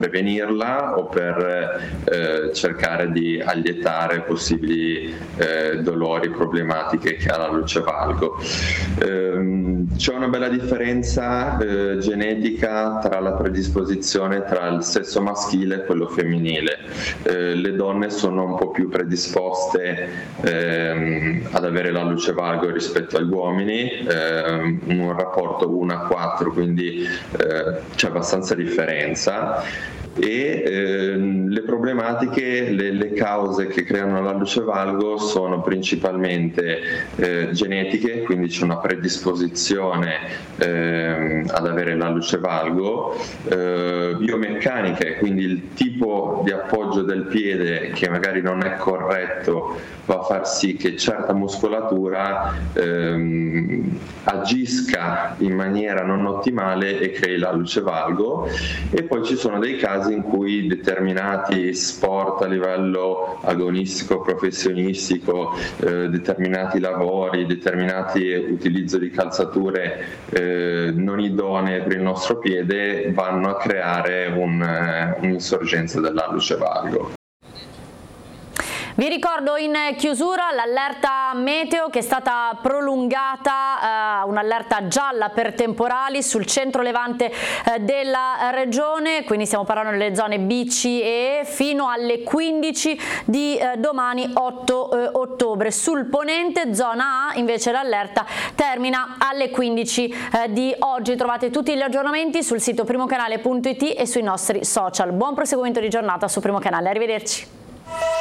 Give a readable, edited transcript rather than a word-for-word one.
prevenirla o per cercare di allietare possibili dolori, problematiche che ha la luce valgo. C'è una bella differenza genetica tra la predisposizione tra il sesso maschile e quello femminile. Le donne sono un po' più predisposte ad avere la luce valgo rispetto agli uomini, un rapporto 1:4, quindi c'è abbastanza differenza. E le problematiche, le cause che creano la luce valgo sono principalmente genetiche, quindi c'è una predisposizione ad avere la luce valgo, biomeccaniche, quindi il tipo di appoggio del piede che magari non è corretto va a far sì che certa muscolatura agisca in maniera non ottimale e crei la luce valgo. E poi ci sono dei casi in cui determinati sport a livello agonistico, professionistico, determinati lavori, determinati utilizzo di calzature non idonee per il nostro piede vanno a creare un'insorgenza della luce valgo. Vi ricordo in chiusura l'allerta meteo che è stata prolungata, un'allerta gialla per temporali sul centro levante della regione, quindi stiamo parlando delle zone B, C e E, fino alle 15 di domani 8 ottobre. Sul ponente, zona A, invece l'allerta termina alle 15 di oggi. Trovate tutti gli aggiornamenti sul sito primocanale.it e sui nostri social. Buon proseguimento di giornata su Primo Canale, arrivederci.